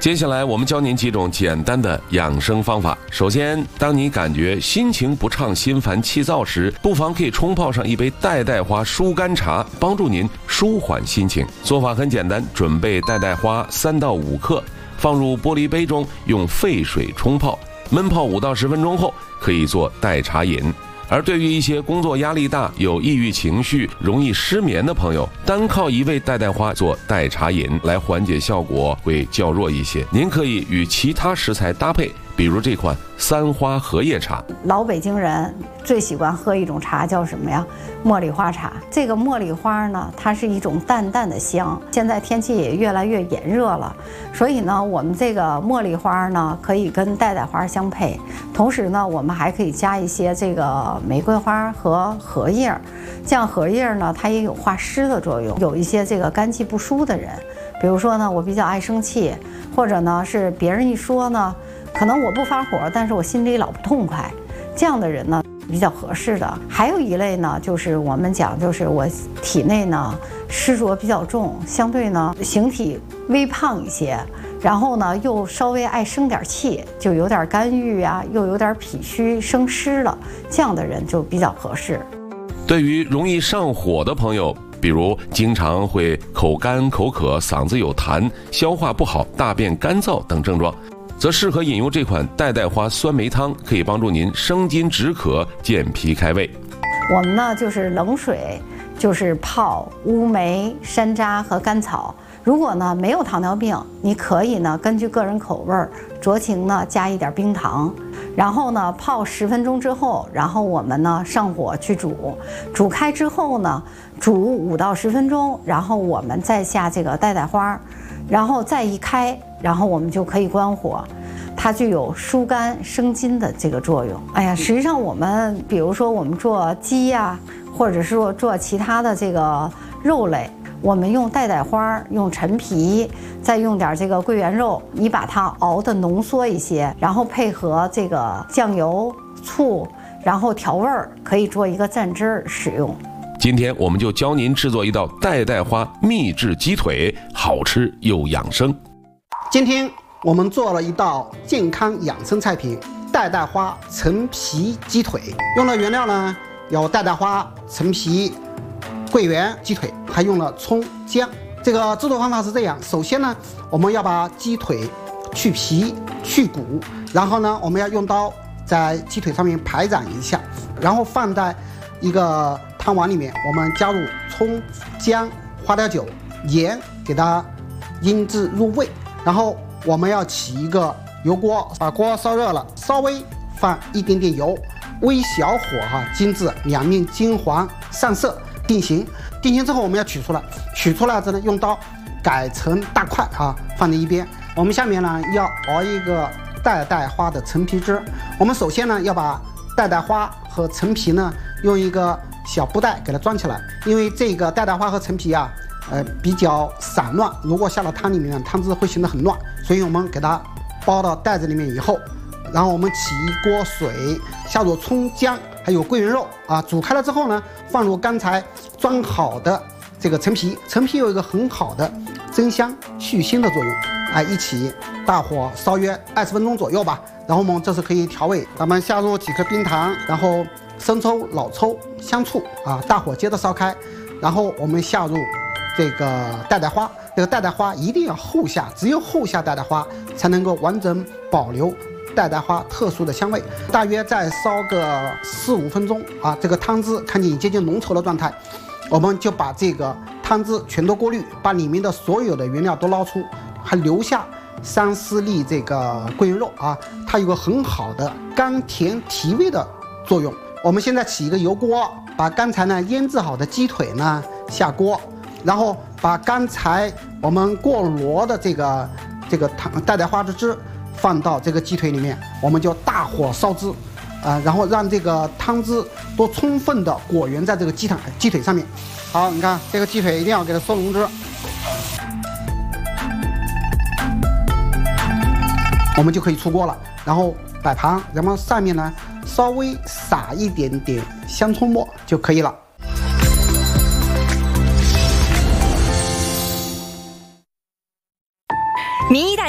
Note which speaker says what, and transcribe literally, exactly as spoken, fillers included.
Speaker 1: 接下来我们教您几种简单的养生方法。首先，当你感觉心情不畅、心烦气躁时，不妨可以冲泡上一杯代代花疏肝茶，帮助您舒缓心情。做法很简单，准备代代花三到五克，放入玻璃杯中，用沸水冲泡，焖泡五到十分钟后，可以做代茶饮。而对于一些工作压力大、有抑郁情绪、容易失眠的朋友，单靠一味代代花做代茶饮来缓解效果会较弱一些。您可以与其他食材搭配，比如这款三花荷叶茶。
Speaker 2: 老北京人最喜欢喝一种茶叫什么呀？茉莉花茶。这个茉莉花呢，它是一种淡淡的香。现在天气也越来越炎热了，所以呢，我们这个茉莉花呢，可以跟代代花相配。同时呢，我们还可以加一些这个玫瑰花和荷叶。这样荷叶呢，它也有化湿的作用。有一些这个肝气不舒的人，比如说呢，我比较爱生气，或者呢是别人一说呢，可能我不发火，但是我心里老不痛快，这样的人呢比较合适的。还有一类呢，就是我们讲，就是我体内呢湿浊比较重，相对呢形体微胖一些，然后呢又稍微爱生点气，就有点肝郁啊，又有点脾虚生湿了，这样的人就比较合适。
Speaker 1: 对于容易上火的朋友，比如经常会口干口渴、嗓子有痰、消化不好、大便干燥等症状，则适合饮用这款代代花酸梅汤，可以帮助您生津止渴、健脾开胃。
Speaker 2: 我们呢就是冷水，就是泡乌梅、山楂和甘草。如果呢没有糖尿病，你可以呢根据个人口味酌情呢加一点冰糖，然后呢泡十分钟之后，然后我们呢上火去煮，煮开之后呢煮五到十分钟，然后我们再下这个代代花，然后再一开，然后我们就可以关火。它具有疏肝生津的这个作用。哎呀，实际上我们比如说我们做鸡呀、啊，或者是说做其他的这个肉类，我们用代代花，用陈皮，再用点这个桂圆肉，你把它熬得浓缩一些，然后配合这个酱油、醋，然后调味儿，可以做一个蘸汁儿使用。
Speaker 1: 今天我们就教您制作一道代代花秘制鸡腿，好吃又养生。
Speaker 3: 今天我们做了一道健康养生菜品——代代花陈皮鸡腿。用的原料呢有代代花、陈皮、桂圆、鸡腿，还用了葱姜。这个制作方法是这样：首先呢，我们要把鸡腿去皮去骨，然后呢，我们要用刀在鸡腿上面排斩一下，然后放在一个汤碗里面，我们加入葱、姜、花雕酒、盐，给它腌制入味。然后我们要起一个油锅，把锅烧热了，稍微放一点点油，微小火哈，煎至两面金黄上色，定型。定型之后，我们要取出来，取出来之后呢，用刀改成大块啊，放在一边。我们下面呢要熬一个代代花的陈皮汁。我们首先呢要把代代花和陈皮呢用一个小布袋给它装起来，因为这个代代花和陈皮啊。呃，比较散乱，如果下到汤里面，汤汁会形得很乱，所以我们给它包到袋子里面以后，然后我们起一锅水，下入葱姜还有桂圆肉啊，煮开了之后呢，放入刚才装好的这个陈皮，陈皮有一个很好的增香去腥的作用，啊，一起大火烧约二十分钟左右吧，然后我们这是可以调味，咱们下入几颗冰糖，然后生抽、老抽、香醋啊，大火接着烧开，然后我们下入这个代代花，这个代代花一定要后下，只有后下代代花才能够完整保留代代花特殊的香味。大约再烧个四五分钟啊，这个汤汁看见已接近浓稠的状态，我们就把这个汤汁全都过滤，把里面的所有的原料都捞出，还留下三四粒这个桂圆肉啊，它有个很好的甘甜提味的作用。我们现在起一个油锅，把刚才呢腌制好的鸡腿呢下锅。然后把刚才我们过炉的这个这个汤代代花的汁放到这个鸡腿里面，我们就大火烧汁，啊、呃，然后让这个汤汁多充分的裹匀在这个鸡腿鸡腿上面。好，你看这个鸡腿一定要给它收浓汁。我们就可以出锅了，然后摆盘，然后上面呢稍微撒一点点香葱末就可以了。
Speaker 4: 民医大